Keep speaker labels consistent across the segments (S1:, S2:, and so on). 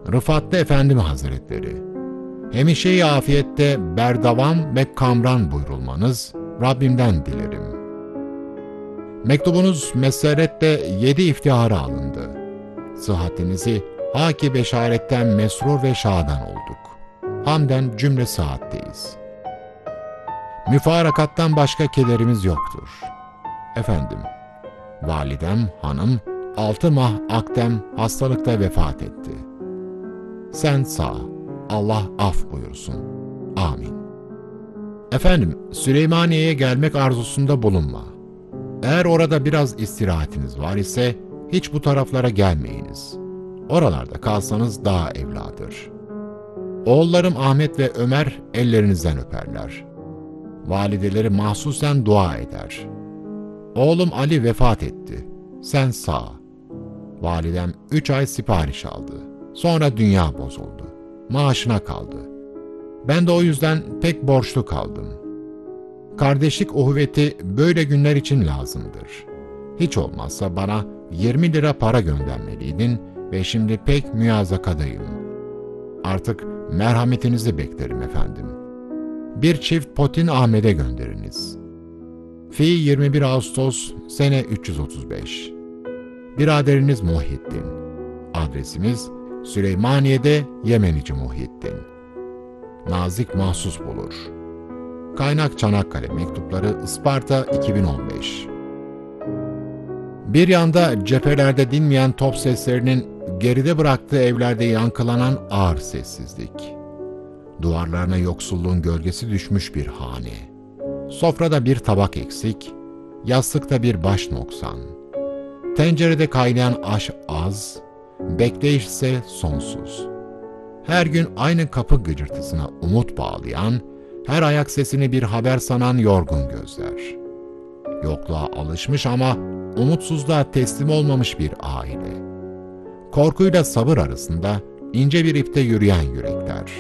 S1: Rıfatlı Efendim Hazretleri, hemişe-i afiyette berdavam ve kamran buyurulmanız Rabbimden dilerim. Mektubunuz meseretle 7 iftihara alındı. Sıhhatinizi haki beşaretten mesrur ve şadan olduk. Hamden cümle saatteyiz. Müfarakattan başka kederimiz yoktur. Efendim, validem, hanım, 6 mah akdem hastalıkta vefat etti. Sen sağ, Allah af buyursun. Amin. Efendim, Süleymaniye'ye gelmek arzusunda bulunma. Eğer orada biraz istirahatiniz var ise, hiç bu taraflara gelmeyiniz. Oralarda kalsanız daha evladır. Oğullarım Ahmet ve Ömer ellerinizden öperler. Valideleri mahsusen dua eder. Oğlum Ali vefat etti. Sen sağ. Validem 3 ay sipariş aldı. Sonra dünya bozuldu. Maaşına kaldı. Ben de o yüzden pek borçlu kaldım. Kardeşlik uhuvveti böyle günler için lazımdır. Hiç olmazsa bana 20 lira para göndermeliydin ve şimdi pek müyazakadayım. Artık merhametinizi beklerim efendim. Bir çift potin Ahmet'e gönderiniz. Fi 21 Ağustos sene 335. Biraderiniz Muhyiddin. Adresimiz Süleymaniye'de Yemenici Muhyiddin. Nazik mahsus bulur. Kaynak Çanakkale Mektupları Isparta 2015. Bir yanda cephelerde dinmeyen top seslerinin geride bıraktığı evlerde yankılanan ağır sessizlik. Duvarlarına yoksulluğun gölgesi düşmüş bir hane. Sofrada bir tabak eksik, yastıkta bir baş noksan. Tencerede kaynayan aş az, bekleyiş ise sonsuz. Her gün aynı kapı gıcırtısına umut bağlayan, her ayak sesini bir haber sanan yorgun gözler. Yokluğa alışmış ama umutsuzluğa teslim olmamış bir aile. Korkuyla sabır arasında ince bir ipte yürüyen yürekler.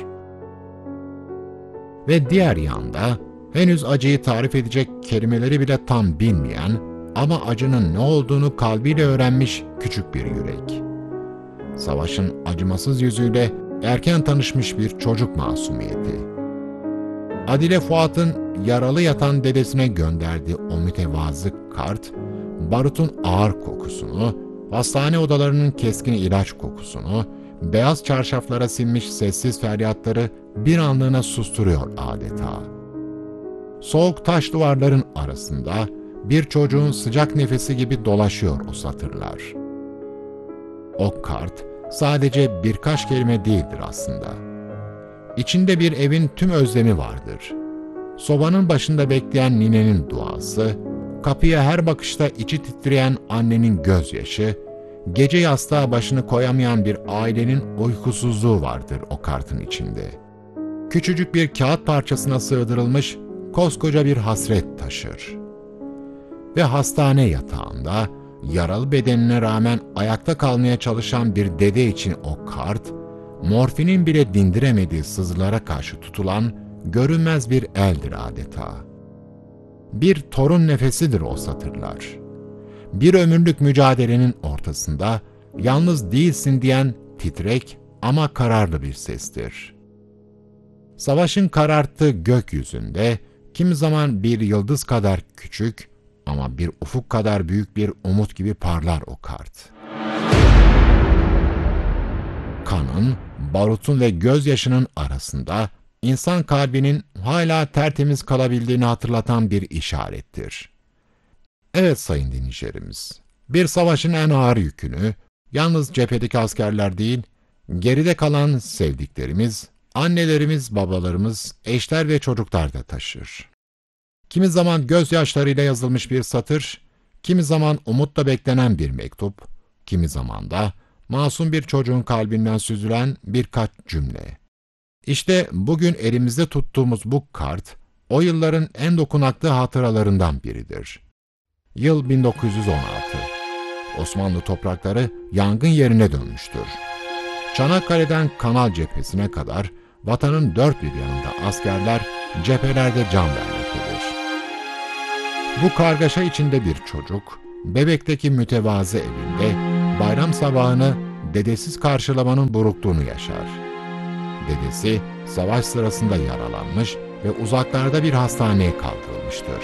S1: Ve diğer yanda henüz acıyı tarif edecek kelimeleri bile tam bilmeyen ama acının ne olduğunu kalbiyle öğrenmiş küçük bir yürek. Savaşın acımasız yüzüyle erken tanışmış bir çocuk masumiyeti. Adile Fuat'ın yaralı yatan dedesine gönderdiği o mütevazı kart, barutun ağır kokusunu, hastane odalarının keskin ilaç kokusunu, beyaz çarşaflara sinmiş sessiz feryatları bir anlığına susturuyor adeta. Soğuk taş duvarların arasında bir çocuğun sıcak nefesi gibi dolaşıyor o satırlar. O kart sadece birkaç kelime değildir aslında. İçinde bir evin tüm özlemi vardır. Sobanın başında bekleyen ninenin duası, kapıya her bakışta içi titreyen annenin gözyaşı, gece yastığa başını koyamayan bir ailenin uykusuzluğu vardır o kartın içinde. Küçücük bir kağıt parçasına sığdırılmış koskoca bir hasret taşır. Ve hastane yatağında, yaralı bedenine rağmen ayakta kalmaya çalışan bir dede için o kart, morfinin bile dindiremediği sızılara karşı tutulan görünmez bir eldir adeta. Bir torun nefesidir o satırlar. Bir ömürlük mücadelenin ortasında yalnız değilsin diyen titrek ama kararlı bir sestir. Savaşın kararttığı gökyüzünde kimi zaman bir yıldız kadar küçük ama bir ufuk kadar büyük bir umut gibi parlar o kart. Kanın, barutun ve gözyaşının arasında insan kalbinin hala tertemiz kalabildiğini hatırlatan bir işarettir. Evet sayın dinleyicilerimiz, bir savaşın en ağır yükünü yalnız cephedeki askerler değil, geride kalan sevdiklerimiz, annelerimiz, babalarımız, eşler ve çocuklar da taşır. Kimi zaman gözyaşlarıyla yazılmış bir satır, kimi zaman umutla beklenen bir mektup, kimi zaman da masum bir çocuğun kalbinden süzülen birkaç cümle. İşte bugün elimizde tuttuğumuz bu kart, o yılların en dokunaklı hatıralarından biridir. Yıl 1916. Osmanlı toprakları yangın yerine dönmüştür. Çanakkale'den Kanal cephesine kadar vatanın dört bir yanında askerler cephelerde can vermektedir. Bu kargaşa içinde bir çocuk, Bebek'teki mütevazı evinde bayram sabahını dedesiz karşılamanın burukluğunu yaşar. Dedesi savaş sırasında yaralanmış ve uzaklarda bir hastaneye kaldırılmıştır.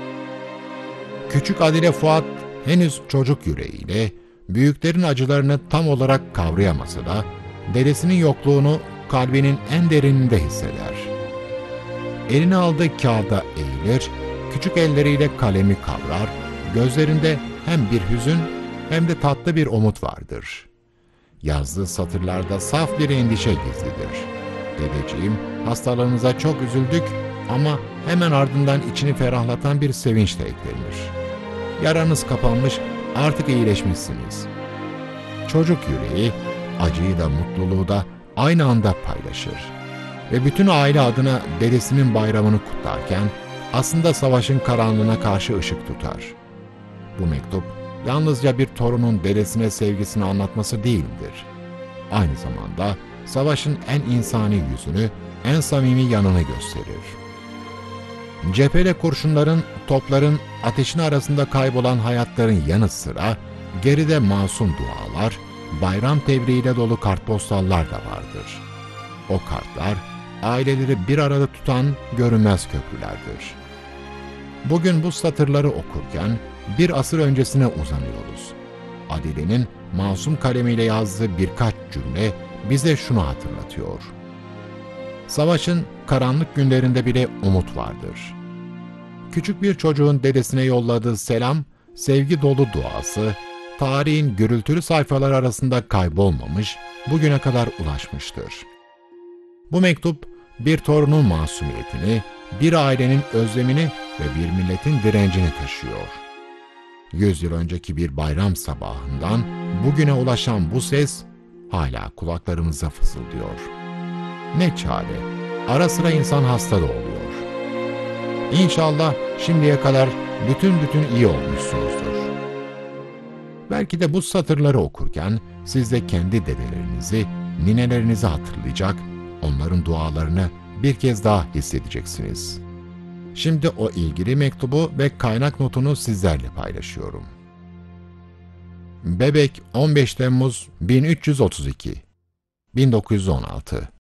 S1: Küçük Adile Fuat henüz çocuk yüreğiyle büyüklerin acılarını tam olarak kavrayamasa da dedesinin yokluğunu kalbinin en derininde hisseder. Eline aldığı kağıda eğilir, küçük elleriyle kalemi kavrar, gözlerinde hem bir hüzün hem de tatlı bir umut vardır. Yazdığı satırlarda saf bir endişe gizlidir. Dedeciğim, hastalığınıza çok üzüldük ama hemen ardından içini ferahlatan bir sevinç de eklenir. Yaranız kapanmış, artık iyileşmişsiniz. Çocuk yüreği, acıyı da mutluluğu da aynı anda paylaşır. Ve bütün aile adına dedesinin bayramını kutlarken, aslında savaşın karanlığına karşı ışık tutar. Bu mektup, yalnızca bir torunun dedesine sevgisini anlatması değildir. Aynı zamanda savaşın en insani yüzünü, en samimi yanını gösterir. Cephede kurşunların, topların, ateşin arasında kaybolan hayatların yanı sıra, geride masum dualar, bayram tebriğiyle dolu kartpostallar da vardır. O kartlar, aileleri bir arada tutan görünmez köprülerdir. Bugün bu satırları okurken, bir asır öncesine uzanıyoruz. Adile'nin masum kalemiyle yazdığı birkaç cümle bize şunu hatırlatıyor. Savaşın karanlık günlerinde bile umut vardır. Küçük bir çocuğun dedesine yolladığı selam, sevgi dolu duası, tarihin gürültülü sayfaları arasında kaybolmamış, bugüne kadar ulaşmıştır. Bu mektup, bir torunun masumiyetini, bir ailenin özlemini ve bir milletin direncini taşıyor. 100 yıl önceki bir bayram sabahından bugüne ulaşan bu ses hala kulaklarımıza fısıldıyor. Ne çare, ara sıra insan hasta da oluyor. İnşallah şimdiye kadar bütün iyi olmuşsunuzdur. Belki de bu satırları okurken siz de kendi dedelerinizi, ninelerinizi hatırlayacak, onların dualarını bir kez daha hissedeceksiniz. Şimdi o ilgili mektubu ve kaynak notunu sizlerle paylaşıyorum. Bebek 15 Temmuz 1332 1916